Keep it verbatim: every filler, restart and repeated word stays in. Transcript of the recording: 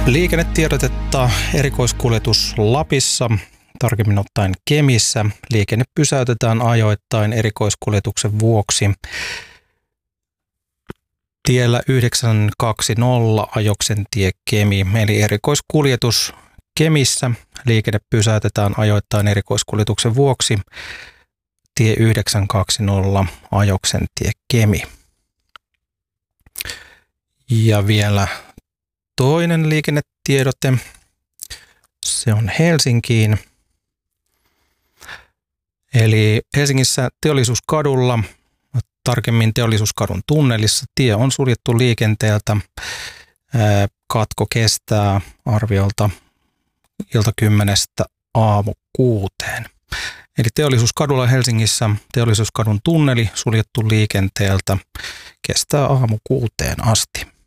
Liikennetiedotetta erikoiskuljetus Lapissa, tarkemmin ottaen Kemissä. Liikenne pysäytetään ajoittain erikoiskuljetuksen vuoksi tiellä yhdeksän kaksikymmentä Ajoksentie Kemi, eli erikoiskuljetus Kemissä. Liikenne pysäytetään ajoittain erikoiskuljetuksen vuoksi tie yhdeksän kaksikymmentä Ajoksentie Kemi. Ja vielä toinen liikennetiedote, se on Helsinkiin. Eli Helsingissä Teollisuuskadulla, tarkemmin Teollisuuskadun tunnelissa, tie on suljettu liikenteeltä. Katko kestää arviolta ilta kymmenestä aamu kuuteen. Eli Teollisuuskadulla Helsingissä Teollisuuskadun tunneli suljettu liikenteeltä, kestää aamu kuuteen asti.